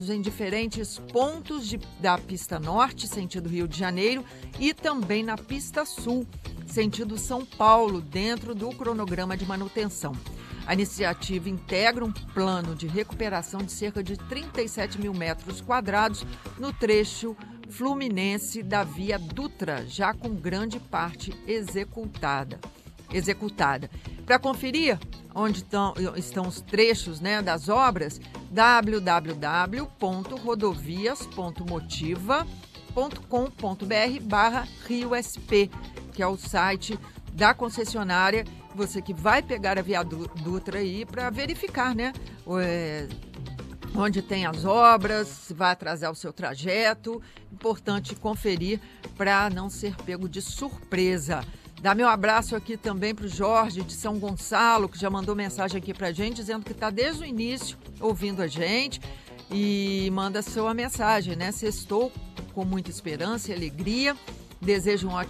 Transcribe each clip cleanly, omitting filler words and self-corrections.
em diferentes pontos da pista norte, sentido Rio de Janeiro, e também na pista sul, sentido São Paulo, dentro do cronograma de manutenção. A iniciativa integra um plano de recuperação de cerca de 37 mil metros quadrados no trecho fluminense da Via Dutra, já com grande parte executada. Para conferir onde estão os trechos, né, das obras, www.rodovias.motiva.com.br/RioSP, que é o site da concessionária. Você que vai pegar a Via Dutra aí para verificar, né, onde tem as obras, se vai atrasar o seu trajeto. Importante conferir para não ser pego de surpresa. Dá meu abraço aqui também para o Jorge de São Gonçalo, que já mandou mensagem aqui para a gente, dizendo que está desde o início ouvindo a gente e manda sua mensagem, né? Sextou com muita esperança e alegria. Desejo uma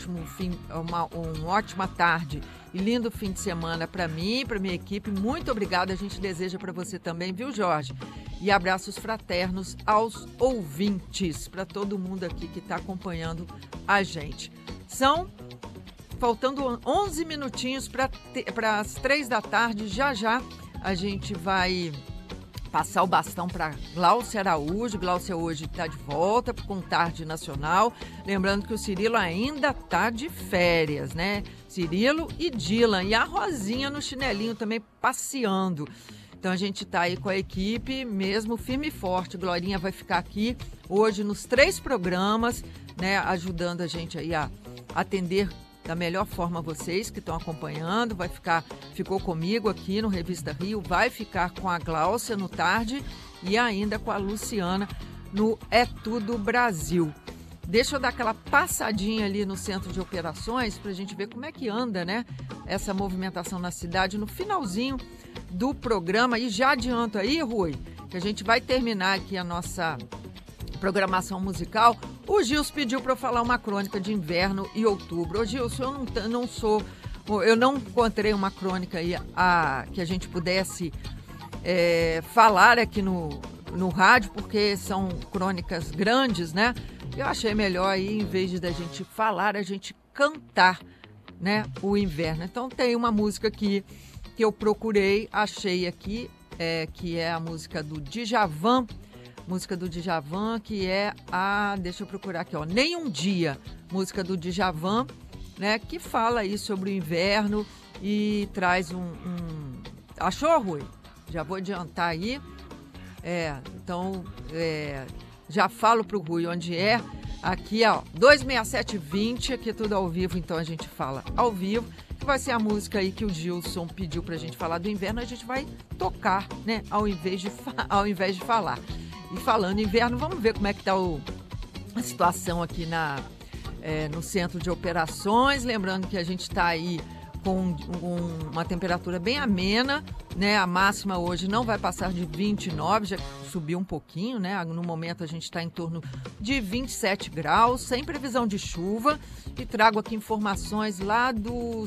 ótima tarde e lindo fim de semana para mim, para minha equipe. Muito obrigada, a gente deseja para você também, viu, Jorge? E abraços fraternos aos ouvintes, para todo mundo aqui que está acompanhando a gente. Faltando 11 minutinhos para as 3 da tarde, já a gente vai passar o bastão para Gláucia Araújo. Gláucia hoje está de volta com Tarde Nacional. Lembrando que o Cirilo ainda está de férias, né? Cirilo e Dylan. E a Rosinha no chinelinho também passeando. Então a gente está aí com a equipe mesmo firme e forte. Glorinha vai ficar aqui hoje nos 3 programas, né? Ajudando a gente aí a atender da melhor forma vocês que estão acompanhando. Ficou comigo aqui no Revista Rio, vai ficar com a Gláucia no Tarde e ainda com a Luciana no É Tudo Brasil. Deixa eu dar aquela passadinha ali no centro de operações para a gente ver como é que anda, né, essa movimentação na cidade no finalzinho do programa. E já adianto aí, Rui, que a gente vai terminar aqui a nossa programação musical. O Gilson pediu para eu falar uma crônica de inverno e outubro. Ô, Gilson, eu não encontrei uma crônica aí que a gente pudesse falar aqui no rádio, porque são crônicas grandes, né? Eu achei melhor aí, em vez de a gente falar, a gente cantar, né, o inverno. Então tem uma música aqui que eu procurei, achei aqui, que é a música do Djavan. Música do Djavan, que é deixa eu procurar aqui, Nem um Dia, música do Djavan, né, que fala aí sobre o inverno e traz Achou, Rui? Já vou adiantar aí. Então, já falo pro Rui onde é. Aqui, 26720, aqui tudo ao vivo, então a gente fala ao vivo. Que vai ser a música aí que o Gilson pediu pra gente falar do inverno, a gente vai tocar, né, ao invés de falar. E falando em inverno, vamos ver como é que está a situação aqui no centro de operações. Lembrando que a gente está aí com uma temperatura bem amena, né? A máxima hoje não vai passar de 29, já subiu um pouquinho, né? No momento a gente está em torno de 27 graus, sem previsão de chuva. E trago aqui informações lá do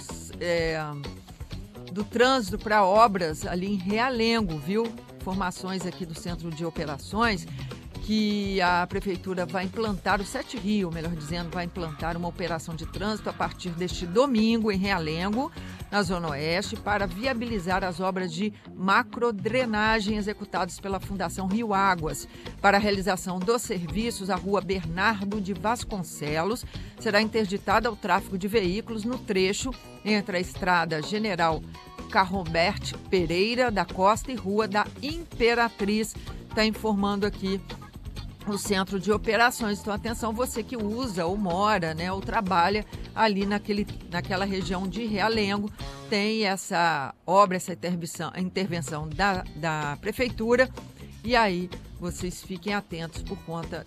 trânsito para obras ali em Realengo, viu? Informações aqui do Centro de Operações que a Prefeitura vai implantar, o Sete Rio, melhor dizendo, vai implantar uma operação de trânsito a partir deste domingo em Realengo, na Zona Oeste, para viabilizar as obras de macrodrenagem executadas pela Fundação Rio Águas. Para a realização dos serviços, a rua Bernardo de Vasconcelos será interditada ao tráfego de veículos no trecho entre a Estrada General Carroberto Pereira da Costa e Rua da Imperatriz. Está informando aqui o Centro de Operações. Então, atenção, você que usa ou mora, né, ou trabalha ali naquela região de Realengo, tem essa obra, essa intervenção da Prefeitura. E aí, vocês fiquem atentos por conta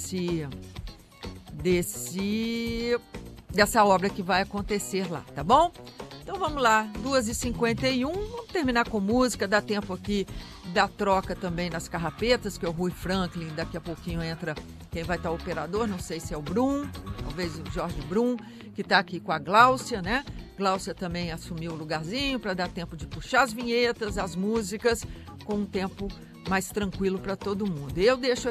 dessa obra que vai acontecer lá, tá bom? Então vamos lá, 2h51, vamos terminar com música, dá tempo aqui da troca também nas carrapetas, que é o Rui Franklin, daqui a pouquinho entra quem vai estar o operador, não sei se é o Brum, talvez o Jorge Brum, que está aqui com a Gláucia, né? Gláucia também assumiu o lugarzinho para dar tempo de puxar as vinhetas, as músicas, com um tempo mais tranquilo para todo mundo. Eu deixo